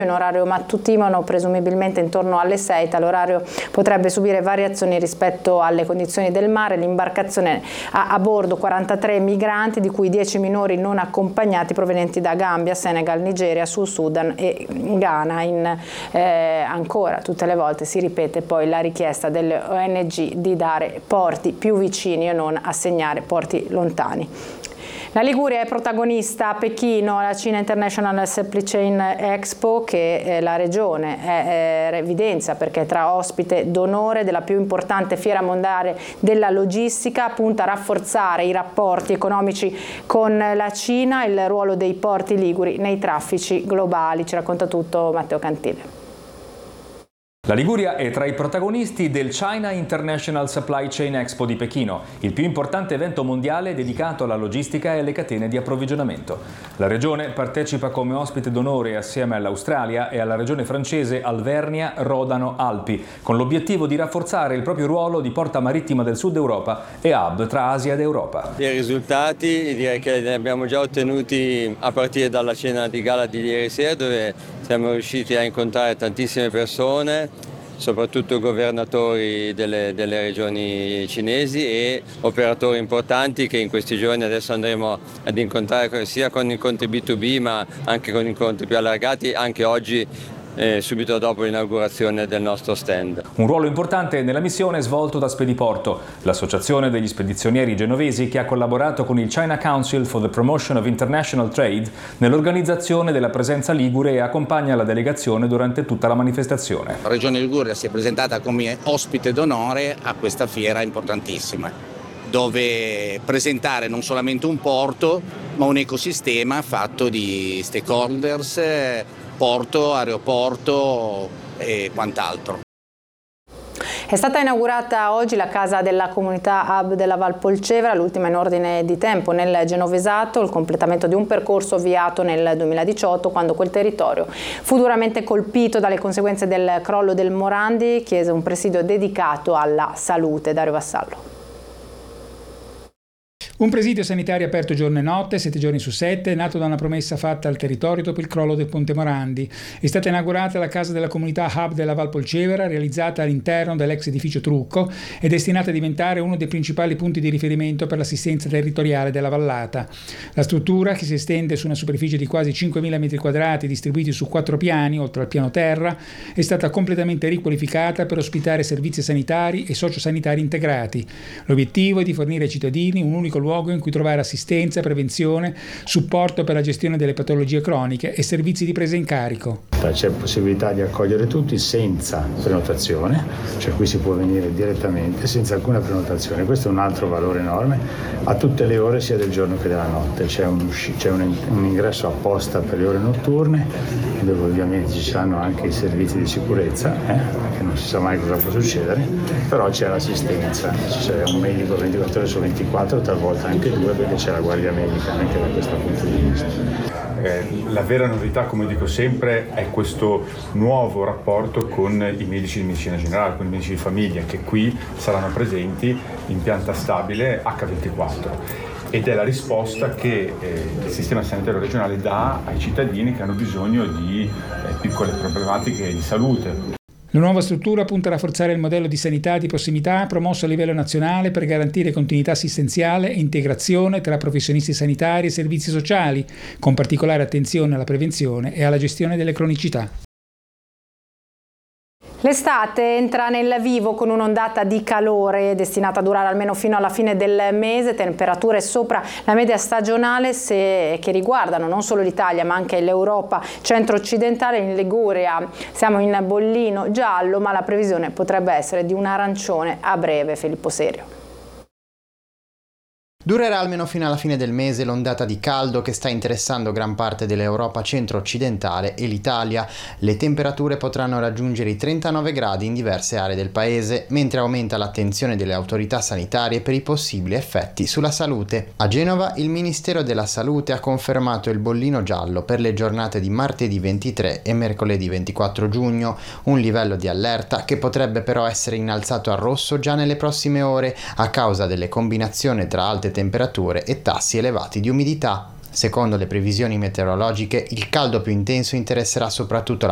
in orario mattutino, presumibilmente intorno alle 6. Tale orario potrebbe subire variazioni rispetto alle condizioni del mare. L'imbarcazione ha a bordo 43 migranti, di cui 10 minori non accompagnati provenienti da Gambia, Senegal, Nigeria, Sud Sudan e Ghana. Ancora tutte le volte si ripete poi la richiesta delle ONG di dare porti più vicini e non assegnare porti lontani. La Liguria è protagonista a Pechino alla China International Supply Chain Expo, che la regione evidenzia perché tra ospite d'onore della più importante fiera mondiale della logistica, punta a rafforzare i rapporti economici con la Cina, il ruolo dei porti liguri nei traffici globali. Ci racconta tutto Matteo Cantile. La Liguria è tra i protagonisti del China International Supply Chain Expo di Pechino, il più importante evento mondiale dedicato alla logistica e alle catene di approvvigionamento. La regione partecipa come ospite d'onore assieme all'Australia e alla regione francese Alvernia-Rodano-Alpi, con l'obiettivo di rafforzare il proprio ruolo di porta marittima del Sud Europa e hub tra Asia ed Europa. I risultati direi che li abbiamo già ottenuti a partire dalla cena di gala di ieri sera, dove siamo riusciti a incontrare tantissime persone, soprattutto governatori delle regioni cinesi e operatori importanti che in questi giorni adesso andremo ad incontrare sia con incontri B2B ma anche con incontri più allargati, anche oggi subito dopo l'inaugurazione del nostro stand. Un ruolo importante nella missione è svolto da Spediporto, l'associazione degli spedizionieri genovesi che ha collaborato con il China Council for the Promotion of International Trade nell'organizzazione della presenza ligure e accompagna la delegazione durante tutta la manifestazione. La Regione Liguria si è presentata come ospite d'onore a questa fiera importantissima, dove presentare non solamente un porto ma un ecosistema fatto di stakeholders, porto, aeroporto e quant'altro. È stata inaugurata oggi la casa della comunità hub della Val Polcevera, l'ultima in ordine di tempo nel Genovesato, il completamento di un percorso avviato nel 2018 quando quel territorio fu duramente colpito dalle conseguenze del crollo del Morandi, chiese un presidio dedicato alla salute. Dario Vassallo. Un presidio sanitario aperto giorno e notte, 7 giorni su 7, nato da una promessa fatta al territorio dopo il crollo del Ponte Morandi. È stata inaugurata la casa della comunità hub della Val Polcevera, realizzata all'interno dell'ex edificio Trucco e destinata a diventare uno dei principali punti di riferimento per l'assistenza territoriale della vallata. La struttura, che si estende su una superficie di quasi 5.000 m2 distribuiti su 4 piani, oltre al piano terra, è stata completamente riqualificata per ospitare servizi sanitari e sociosanitari integrati. L'obiettivo è di fornire ai cittadini un unico luogo in cui trovare assistenza, prevenzione, supporto per la gestione delle patologie croniche e servizi di presa in carico. C'è possibilità di accogliere tutti senza prenotazione, cioè qui si può venire direttamente senza alcuna prenotazione. Questo è un altro valore enorme, a tutte le ore sia del giorno che della notte. C'è un ingresso apposta per le ore notturne, dove ovviamente ci saranno anche i servizi di sicurezza, perché non si sa mai cosa può succedere, però c'è l'assistenza, c'è un medico 24 ore su 24, talvolta anche 2, perché c'è la guardia medica anche da questo punto di vista. La vera novità, come dico sempre, è questo nuovo rapporto con i medici di medicina generale, con i medici di famiglia, che qui saranno presenti in pianta stabile H24. Ed è la risposta che il sistema sanitario regionale dà ai cittadini che hanno bisogno di piccole problematiche di salute. La nuova struttura punta a rafforzare il modello di sanità di prossimità promosso a livello nazionale per garantire continuità assistenziale e integrazione tra professionisti sanitari e servizi sociali, con particolare attenzione alla prevenzione e alla gestione delle cronicità. L'estate entra nel vivo con un'ondata di calore destinata a durare almeno fino alla fine del mese, temperature sopra la media stagionale che riguardano non solo l'Italia ma anche l'Europa centro-occidentale. In Liguria siamo in bollino giallo, ma la previsione potrebbe essere di un arancione a breve. Filippo Serio. Durerà almeno fino alla fine del mese l'ondata di caldo che sta interessando gran parte dell'Europa centro-occidentale e l'Italia. Le temperature potranno raggiungere i 39 gradi in diverse aree del paese, mentre aumenta l'attenzione delle autorità sanitarie per i possibili effetti sulla salute. A Genova il Ministero della Salute ha confermato il bollino giallo per le giornate di martedì 23 e mercoledì 24 giugno, un livello di allerta che potrebbe però essere innalzato al rosso già nelle prossime ore a causa delle combinazioni tra alte temperature e tassi elevati di umidità. Secondo le previsioni meteorologiche, il caldo più intenso interesserà soprattutto la